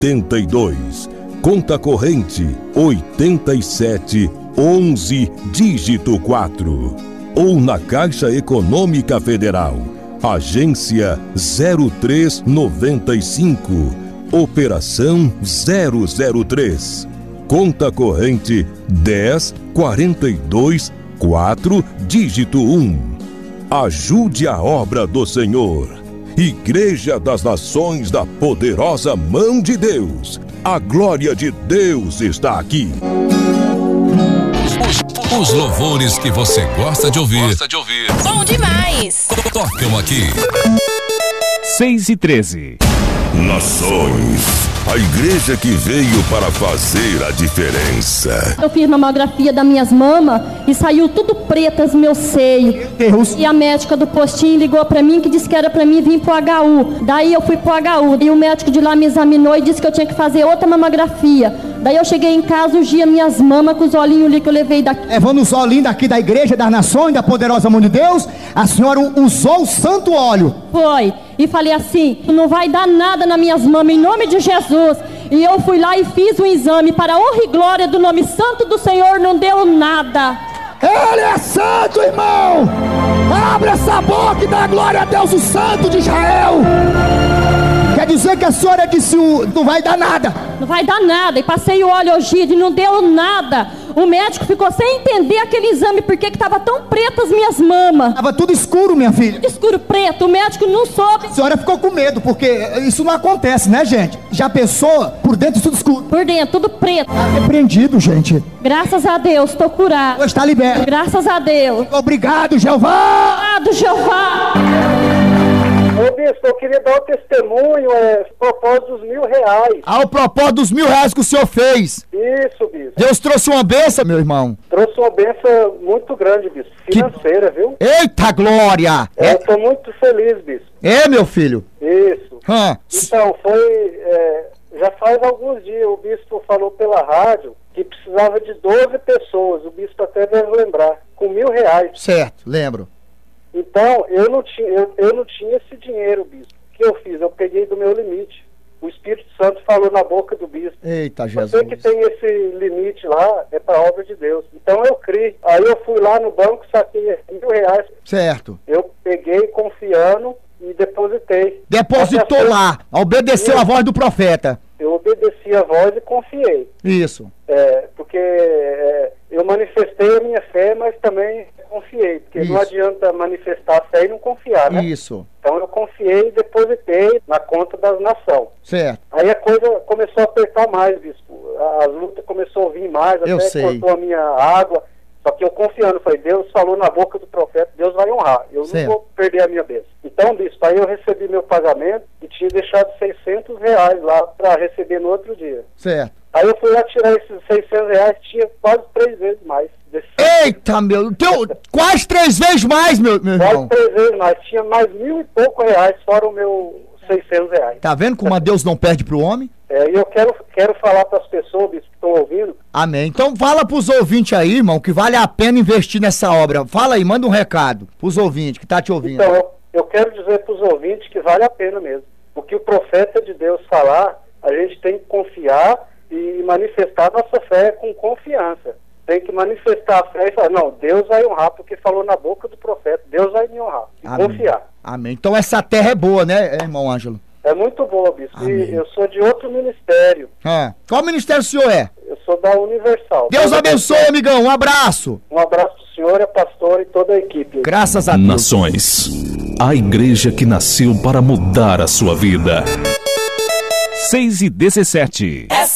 82, conta corrente 8711, dígito 4, ou na Caixa Econômica Federal, agência 0395, operação 003, conta corrente 1042-4, dígito 1. Ajude a obra do Senhor. Igreja das Nações da Poderosa Mão de Deus. A glória de Deus está aqui. Os louvores que você gosta de ouvir. Bom demais. Tocam aqui. 6:13. Nações. A igreja que veio para fazer a diferença. Eu fiz mamografia das minhas mamas e saiu tudo pretas meus seios. Deus. E a médica do postinho ligou pra mim que disse que era pra mim vir pro HU. Daí eu fui pro HU e o médico de lá me examinou e disse que eu tinha que fazer outra mamografia. Daí eu cheguei em casa, urgia minhas mamas com os olhinhos ali que eu levei daqui. Levando os olhinhos daqui da Igreja das Nações, da Poderosa Mão de Deus, a senhora usou o santo óleo. Foi. E falei assim, não vai dar nada nas minhas mamas, em nome de Jesus. E eu fui lá e fiz um exame para a honra e glória do nome santo do Senhor, não deu nada. Ele é santo, irmão! Abre essa boca e dá glória a Deus, o santo de Israel! Quer dizer que a senhora disse não vai dar nada? Não vai dar nada. E passei o óleo hoje e não deu nada. O médico ficou sem entender aquele exame, porque que estava tão preto as minhas mamas. Tava tudo escuro, minha filha. Escuro, preto, o médico não soube. A senhora ficou com medo, porque isso não acontece, né, gente? Já pensou? Por dentro tudo escuro. Por dentro, tudo preto. Tá repreendido, gente. Graças a Deus, estou curado. Hoje está liberto. Graças a Deus. Obrigado, Jeová. Obrigado, Jeová. Ô bispo, eu queria dar um testemunho a propósito dos R$1.000. Ao propósito dos R$1.000 que o senhor fez. Isso, bispo. Deus trouxe uma bênção, meu irmão. Trouxe uma bênção muito grande, bispo. Financeira, viu? Eita glória! Eu tô muito feliz, bispo. É, meu filho? Isso. Então, já faz alguns dias o bispo falou pela rádio que precisava de 12 pessoas. O bispo até deve lembrar. Com R$1.000. Certo, lembro. Então, eu não tinha esse dinheiro, bispo. O que eu fiz? Eu peguei do meu limite. O Espírito Santo falou na boca do bispo. Eita, Jesus. Você que tem esse limite lá, é para a obra de Deus. Então eu criei. Aí eu fui lá no banco, saquei R$1.000. Certo. Eu peguei confiando e depositei. Depositou lá, obedeceu a voz do profeta. Eu obedeci a voz e confiei. Isso. Porque eu manifestei a minha fé, mas também confiei. Porque Isso. não adianta manifestar a fé e não confiar, né? Isso. Então eu confiei e depositei na conta das nações. Certo. Aí a coisa começou a apertar mais, bispo. As lutas começou a vir mais, Eu até sei. cortou a minha água. Só que eu confiando, falei, Deus falou na boca do profeta, Deus vai honrar. Eu Certo. não vou perder a minha bênção. Então, bispo, aí eu recebi meu pagamento e tinha deixado R$600 lá para receber no outro dia. Certo. Aí eu fui lá tirar esses R$600, tinha quase 3 vezes mais. Eita, meu, quase 3 vezes mais, meu irmão. Quase 3 vezes mais, tinha mais R$1.000 e pouco, fora o meu R$600. Tá vendo como a Deus não perde pro homem? E eu quero falar para as pessoas, bispo, que estão ouvindo. Amém. Então fala pros ouvintes aí, irmão, que vale a pena investir nessa obra. Fala aí, manda um recado pros ouvintes que tá te ouvindo. Então, eu quero dizer pros ouvintes que vale a pena mesmo. O que o profeta de Deus falar, a gente tem que confiar e manifestar nossa fé com confiança. Tem que manifestar a fé e falar, não, Deus vai honrar, porque falou na boca do profeta, Deus vai me honrar. E Amém. confiar. Amém. Então essa terra é boa, né, irmão Ângelo? É muito boa, bispo. Amém. E eu sou de outro ministério. Qual ministério o senhor é? Eu sou da Universal. Deus abençoe, amigão. Um abraço. Um abraço pro senhor, a pastora e toda a equipe. Graças a Deus. Nações. A igreja que nasceu para mudar a sua vida. 6:17.